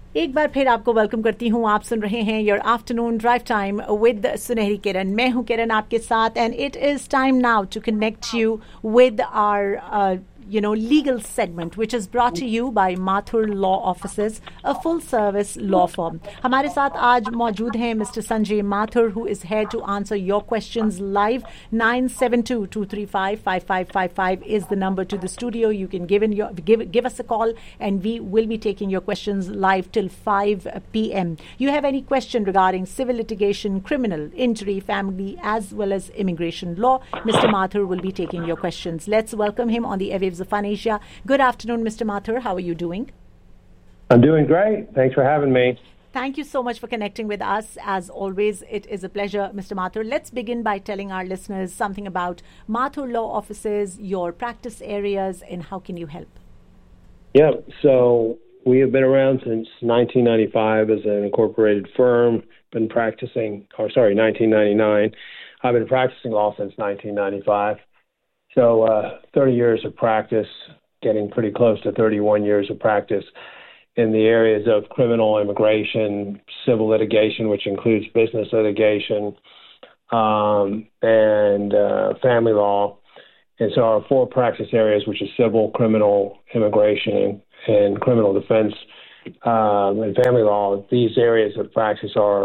एक बार फिर आपको वेलकम करती हूँ। आप सुन रहे हैं your afternoon drive time with सुनहरी किरण। मैं हूँ किरण आपके साथ and it is time now to connect you with our legal segment which is brought to you by Mathur Law Offices, a full service law firm. हमारे साथ आज मौजूद हैं Mr. Sanjay Mathur, who is here to answer your questions live. 9722355555 is the number to the studio. You can give us a call and we will be taking your questions live till 5 p.m. You have any question regarding civil litigation, criminal, injury, family, as well as immigration law, Mr. Mathur will be taking your questions. Let's welcome him on the airwaves of Fun Asia. Good afternoon, Mr. Mathur. How are you doing? I'm doing great. Thanks for having me. Thank you so much for connecting with us. As always, it is a pleasure, Mr. Mathur. Let's begin by telling our listeners something about Mathur Law Offices, your practice areas, and how can you help? Yeah, so we have been around since 1995 as an incorporated firm. 1999. I've been practicing law since 1995. So 30 years of practice, getting pretty close to 31 years of practice in the areas of criminal, immigration, civil litigation, which includes business litigation, and family law. And so our four practice areas, which is civil, criminal, immigration, and criminal defense, and family law, these areas of practice are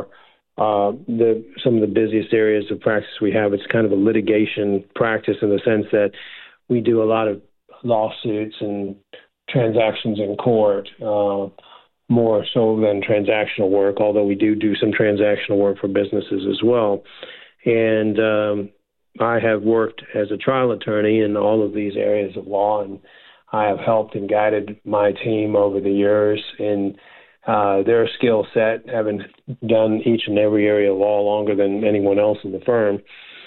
some of the busiest areas of practice we have. It's kind of a litigation practice in the sense that we do a lot of lawsuits and transactions in court, more so than transactional work, although we do some transactional work for businesses as well. And I have worked as a trial attorney in all of these areas of law, and I have helped and guided my team over the years in their skill set, having done each and every area of law longer than anyone else in the firm.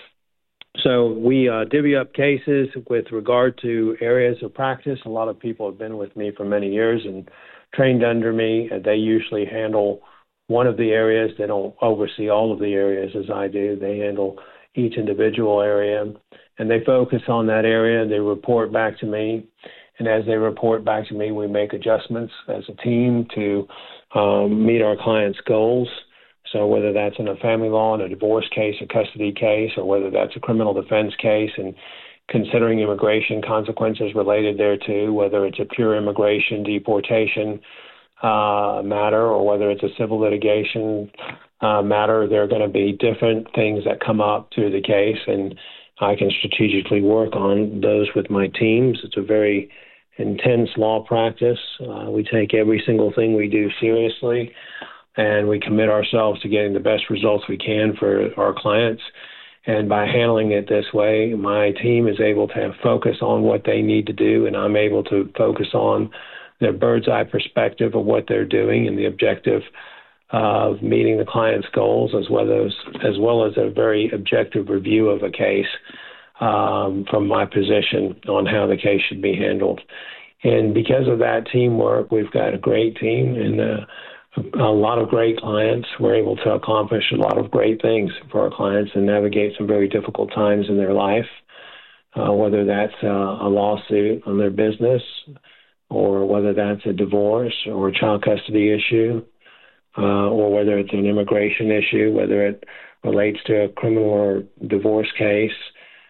So we divvy up cases with regard to areas of practice. A lot of people have been with me for many years and trained under me. They usually handle one of the areas. They don't oversee all of the areas as I do. They handle each individual area, and they focus on that area. They report back to me. And as they report back to me, we make adjustments as a team to meet our clients' goals. So whether that's in a family law, in a divorce case, a custody case, or whether that's a criminal defense case, and considering immigration consequences related thereto, whether it's a pure immigration deportation matter, or whether it's a civil litigation matter, there are going to be different things that come up through the case, and I can strategically work on those with my teams. It's a very intense law practice. We take every single thing we do seriously, and we commit ourselves to getting the best results we can for our clients. And by handling it this way, my team is able to have focus on what they need to do, and I'm able to focus on their bird's eye perspective of what they're doing and the objective of meeting the client's goals, as well as a very objective review of a case from my position on how the case should be handled. And because of that teamwork, we've got a great team and a lot of great clients. We're able to accomplish a lot of great things for our clients and navigate some very difficult times in their life, whether that's a lawsuit on their business, or whether that's a divorce or a child custody issue, or whether it's an immigration issue, whether it relates to a criminal or divorce case,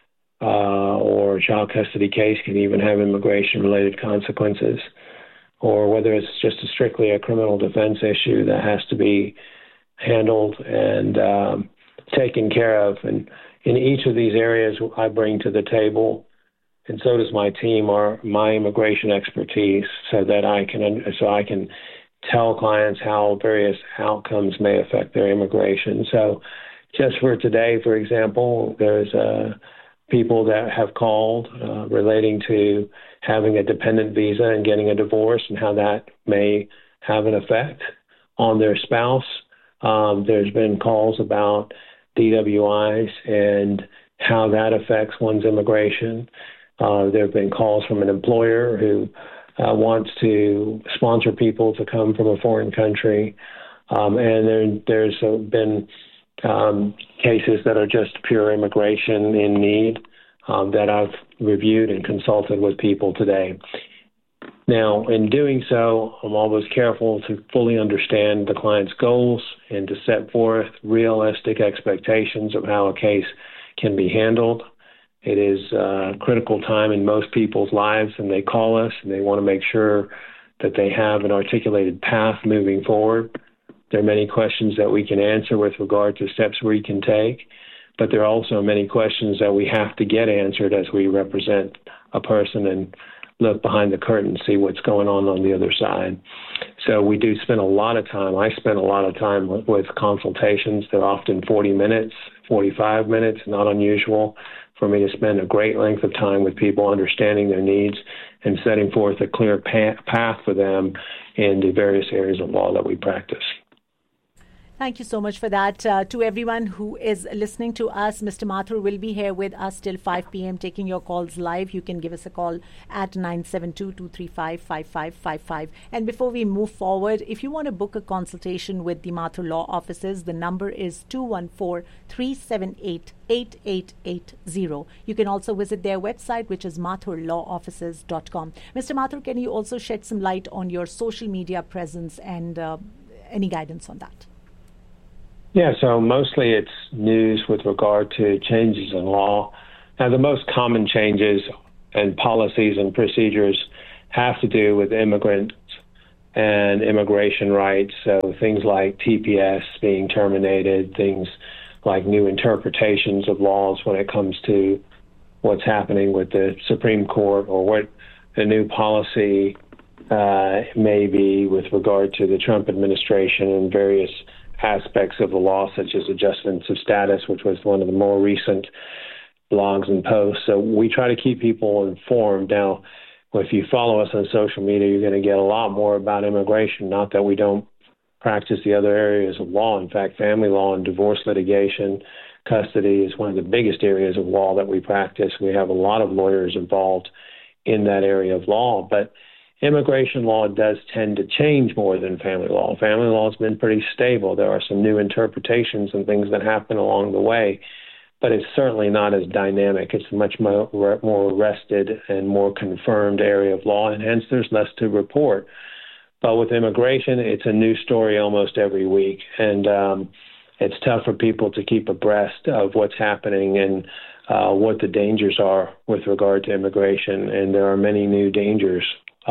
or a child custody case can even have immigration-related consequences, or whether it's just strictly a criminal defense issue that has to be handled and taken care of. And in each of these areas, I bring to the table, and so does my team, my immigration expertise, so that I can tell clients how various outcomes may affect their immigration. So just for today, for example, there's people that have called relating to having a dependent visa and getting a divorce and how that may have an effect on their spouse. There's been calls about DWIs and how that affects one's immigration. There have been calls from an employer who wants to sponsor people to come from a foreign country. And there's been cases that are just pure immigration in need that I've reviewed and consulted with people today. Now, in doing so, I'm always careful to fully understand the client's goals and to set forth realistic expectations of how a case can be handled. It is a critical time in most people's lives, and they call us and they want to make sure that they have an articulated path moving forward. There are many questions that we can answer with regard to steps we can take, but there are also many questions that we have to get answered as we represent a person and look behind the curtain and see what's going on the other side. So we do spend a lot of time. I spend a lot of time with consultations. They're often 40 minutes, 45 minutes, not unusual for me to spend a great length of time with people understanding their needs and setting forth a clear path for them in the various areas of law that we practice. Thank you so much for that. To everyone who is listening to us, Mr. Mathur will be here with us till 5 p.m. taking your calls live. You can give us a call at 972-235-5555. And before we move forward, if you want to book a consultation with the Mathur Law Offices, the number is 214-378-8880. You can also visit their website, which is mathurlawoffices.com. Mr. Mathur, can you also shed some light on your social media presence and any guidance on that? Yeah, so mostly it's news with regard to changes in law. Now, the most common changes and policies and procedures have to do with immigrants and immigration rights. So things like TPS being terminated, things like new interpretations of laws when it comes to what's happening with the Supreme Court or what the new policy may be with regard to the Trump administration and various aspects of the law, such as adjustments of status, which was one of the more recent blogs and posts. So we try to keep people informed. Now, if you follow us on social media, you're going to get a lot more about immigration, not that we don't practice the other areas of law. In fact, family law and divorce litigation, custody is one of the biggest areas of law that we practice. We have a lot of lawyers involved in that area of law, but immigration law does tend to change more than family law. Family law has been pretty stable. There are some new interpretations and things that happen along the way, but it's certainly not as dynamic. It's a much more arrested and more confirmed area of law, and hence there's less to report. But with immigration, it's a new story almost every week, and it's tough for people to keep abreast of what's happening and what the dangers are with regard to immigration, and there are many new dangers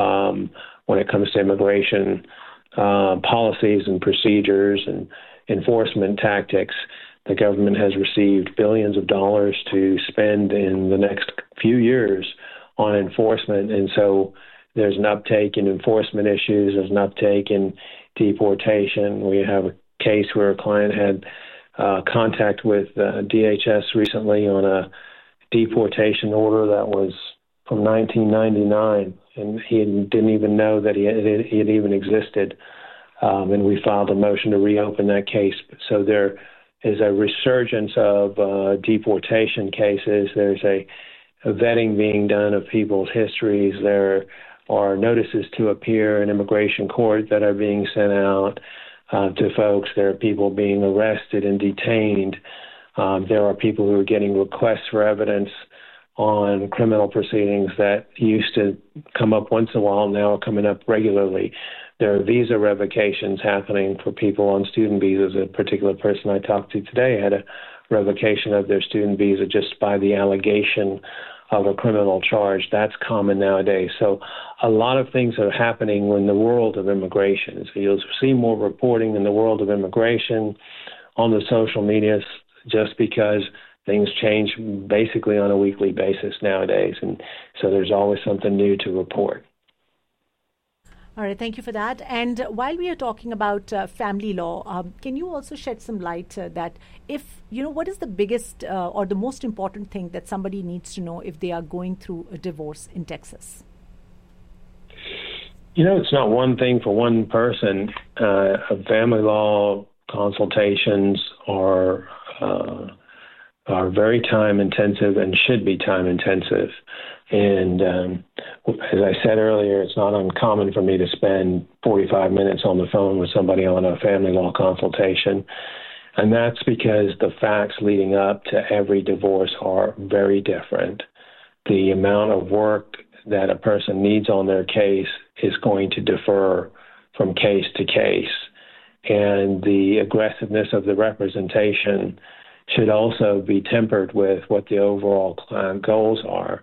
when it comes to immigration policies and procedures and enforcement tactics. The government has received billions of dollars to spend in the next few years on enforcement, and so there's an uptake in enforcement issues, there's an uptake in deportation. We have a case where a client had contact with DHS recently on a deportation order that was from 1999, and he didn't even know that it even existed. And we filed a motion to reopen that case. So there is a resurgence of deportation cases. There's a vetting being done of people's histories. There are notices to appear in immigration court that are being sent out to folks. There are people being arrested and detained. There are people who are getting requests for evidence on criminal proceedings that used to come up once in a while, now are coming up regularly. There are visa revocations happening for people on student visas. A particular person I talked to today had a revocation of their student visa just by the allegation of a criminal charge. That's common nowadays. So a lot of things are happening in the world of immigration. So you'll see more reporting in the world of immigration on the social media just because things change basically on a weekly basis nowadays, and so there's always something new to report. All right, thank you for that. And while we are talking about family law, can you also shed some light that what is the biggest or the most important thing that somebody needs to know if they are going through a divorce in Texas? It's not one thing for one person. Family law consultations are very time intensive and should be time intensive. And as I said earlier, it's not uncommon for me to spend 45 minutes on the phone with somebody on a family law consultation. And that's because the facts leading up to every divorce are very different. The amount of work that a person needs on their case is going to differ from case to case. And the aggressiveness of the representation should also be tempered with what the overall client goals are.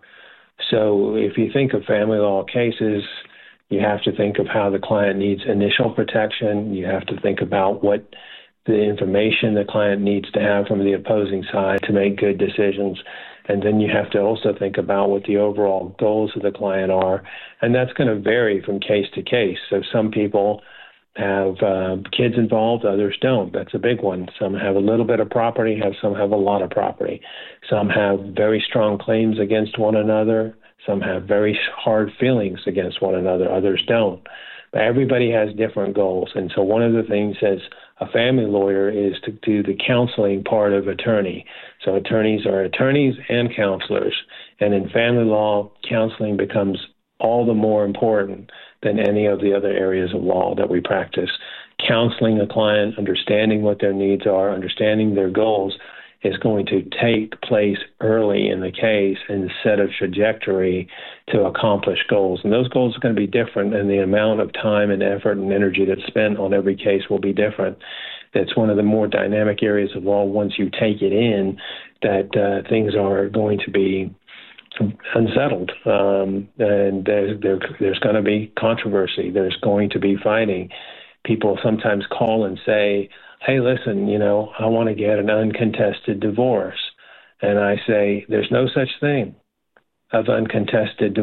So if you think of family law cases, you have to think of how the client needs initial protection. You have to think about what the information the client needs to have from the opposing side to make good decisions. And then you have to also think about what the overall goals of the client are. And that's going to vary from case to case. So some people have kids involved, others don't. That's a big one. Some have a little bit of property, some have a lot of property. Some have very strong claims against one another. Some have very hard feelings against one another, others don't. But everybody has different goals. And so one of the things as a family lawyer is to do the counseling part of attorney. So attorneys are attorneys and counselors. And in family law, counseling becomes all the more important than any of the other areas of law that we practice. Counseling a client, understanding what their needs are, understanding their goals is going to take place early in the case and set a trajectory to accomplish goals. And those goals are going to be different, and the amount of time and effort and energy that's spent on every case will be different. It's one of the more dynamic areas of law once you take it in that things are going to be unsettled, and there's going to be controversy. There's going to be fighting. People sometimes call and say, hey, listen, I want to get an uncontested divorce. And I say, there's no such thing of an uncontested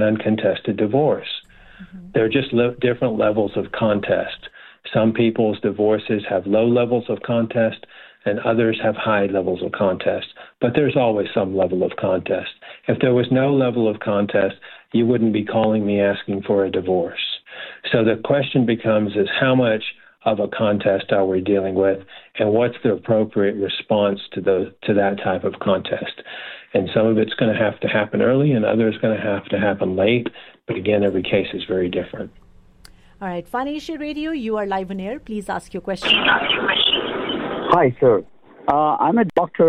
divorce. Mm-hmm. There are just different levels of contest. Some people's divorces have low levels of contest, and others have high levels of contest. But there's always some level of contest. If there was no level of contest, you wouldn't be calling me asking for a divorce. So the question becomes is how much of a contest are we dealing with, and what's the appropriate response to that type of contest? And some of it's going to have to happen early, and others going to have to happen late. But again, every case is very different. All right, Fun Asia Radio, you are live on air. Please ask your question. Hi, sir. I'm a doctor